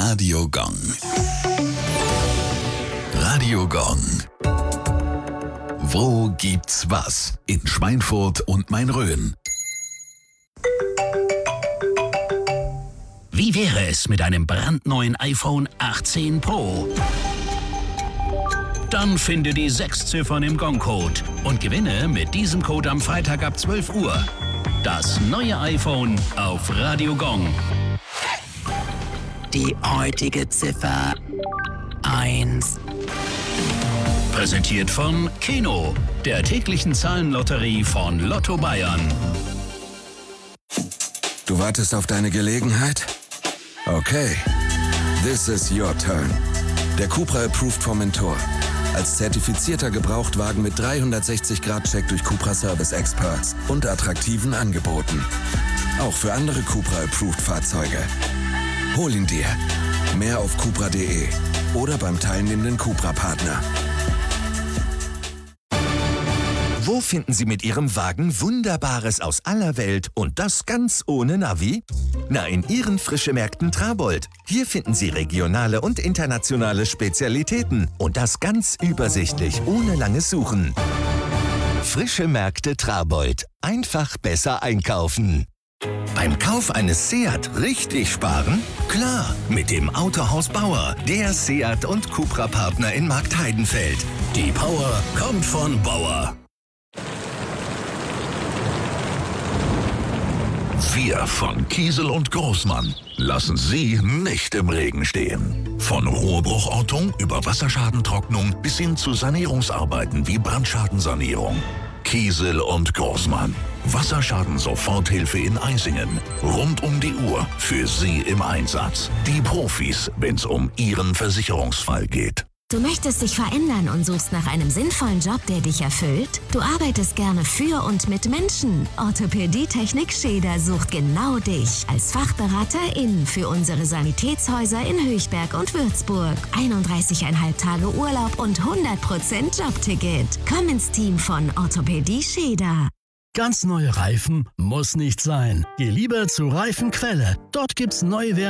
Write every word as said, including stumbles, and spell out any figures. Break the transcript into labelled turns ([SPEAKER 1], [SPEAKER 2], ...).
[SPEAKER 1] Radio Gong. Radio Gong. Wo gibt's was? In Schweinfurt und Main-Rhön.
[SPEAKER 2] Wie wäre es mit einem brandneuen iPhone achtzehn Pro? Dann finde die sechs Ziffern im Gong-Code und gewinne mit diesem Code am Freitag ab zwölf Uhr das neue iPhone auf Radio Gong.
[SPEAKER 3] Die heutige Ziffer eins.
[SPEAKER 2] Präsentiert von Keno, der täglichen Zahlenlotterie von Lotto Bayern.
[SPEAKER 4] Du wartest auf deine Gelegenheit? Okay. This is your turn. Der Cupra Approved vom Mentor. Als zertifizierter Gebrauchtwagen mit dreihundertsechzig Grad Check durch Cupra Service Experts und attraktiven Angeboten. Auch für andere Cupra Approved Fahrzeuge. Hol ihn dir. Mehr auf cupra punkt de oder beim teilnehmenden Cupra-Partner.
[SPEAKER 5] Wo finden Sie mit Ihrem Wagen Wunderbares aus aller Welt und das ganz ohne Navi? Na, in Ihren Frische Märkten Trabold. Hier finden Sie regionale und internationale Spezialitäten und das ganz übersichtlich, ohne langes Suchen. Frische Märkte Trabold. Einfach besser einkaufen. Beim Kauf eines Seat richtig sparen? Klar, mit dem Autohaus Bauer, der Seat und Cupra-Partner in Marktheidenfeld.
[SPEAKER 2] Die Power kommt von Bauer.
[SPEAKER 6] Wir von Kiesel und Großmann lassen Sie nicht im Regen stehen. Von Rohrbruchortung über Wasserschadentrocknung bis hin zu Sanierungsarbeiten wie Brandschadensanierung. Kiesel und Großmann. Wasserschaden-Soforthilfe in Eisingen. Rund um die Uhr für Sie im Einsatz. Die Profis, wenn es um Ihren Versicherungsfall geht.
[SPEAKER 7] Du möchtest dich verändern und suchst nach einem sinnvollen Job, der dich erfüllt? Du arbeitest gerne für und mit Menschen. Orthopädie-Technik Scheder sucht genau dich als Fachberaterin für unsere Sanitätshäuser in Höchberg und Würzburg. einunddreißig Komma fünf Tage Urlaub und hundert Prozent Jobticket. Komm ins Team von Orthopädie Scheder.
[SPEAKER 8] Ganz neue Reifen muss nicht sein. Geh lieber zu Reifenquelle. Dort gibt's neue Werte